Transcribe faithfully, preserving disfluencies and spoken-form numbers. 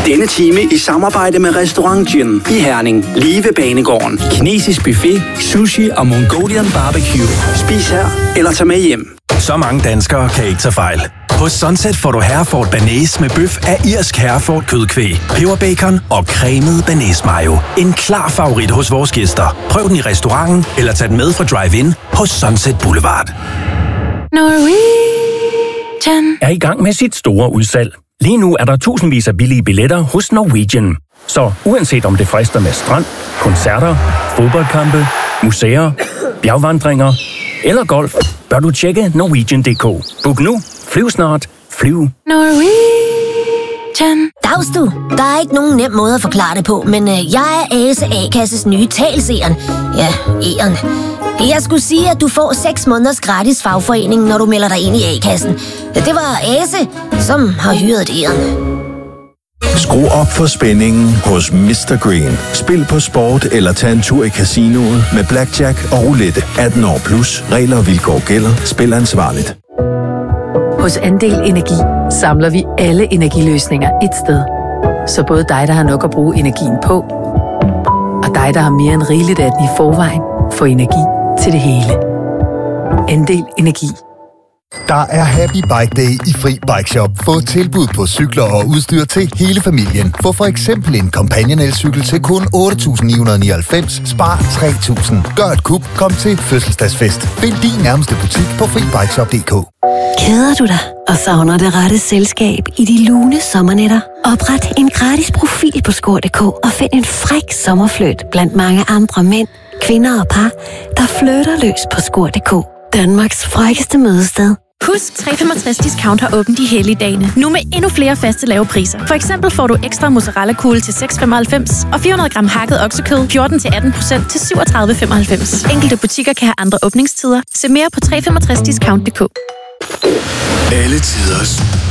Denne time i samarbejde med Restaurant Gin i Herning, lige ved Banegården. Kinesisk buffet, sushi og Mongolian barbecue. Spis her eller tag med hjem. Så mange danskere kan ikke tage fejl. Hos Sunset får du Hereford Bearnaise med bøf af irsk Hereford kødkvæg, peberbacon og cremet bearnaise mayo. En klar favorit hos vores gæster. Prøv den i restauranten eller tag den med fra Drive-In hos Sunset Boulevard. Norwegian er i gang med sit store udsalg. Lige nu er der tusindvis af billige billetter hos Norwegian. Så uanset om det frister med strand, koncerter, fodboldkampe, museer, bjergvandringer eller golf, bør du tjekke Norwegian punktum d k. Book nu, flyv snart, flyv. Norwegian. Dags du. Der er ikke nogen nem måde at forklare det på, men øh, jeg er Ase A-kasses nye talseren. Ja, E'eren. Jeg skulle sige, at du får seks måneders gratis fagforening, når du melder dig ind i A-kassen. Det var Ase, som har hyret E'eren. Skru op for spændingen hos mister Green. Spil på sport eller tag en tur i casinoet med blackjack og roulette. atten år plus. Regler og vilkår gælder. Spil ansvarligt. Hos Andel Energi samler vi alle energiløsninger et sted. Så både dig, der har nok at bruge energien på, og dig, der har mere end rigeligt af den i forvejen, får energi til det hele. Andel Energi. Der er Happy Bike Day i Fri Bike Shop. Få tilbud på cykler og udstyr til hele familien. Få for eksempel en Companion elcykel til kun otte tusind ni hundrede nioghalvfems. Spar tre tusind. Gør et kup. Kom til fødselsdagsfest. Find din nærmeste butik på fri bike shop punktum d k. Keder du dig og savner det rette selskab i de lune sommernætter? Opret en gratis profil på skor punktum d k og find en fræk sommerfløjt blandt mange andre mænd, kvinder og par, der flytter løs på skor punktum d k. Danmarks frækkeste mødested. Husk, tre femogtres Discount har åbent de hellige dage. Nu med endnu flere faste lave priser. For eksempel får du ekstra mozzarella-kugle til seks femoghalvfems og fire hundrede gram hakket oksekød fjorten til atten procent til syvogtredive femoghalvfems. Enkelte butikker kan have andre åbningstider. Se mere på tre femogtres discount punktum d k. Alle tiders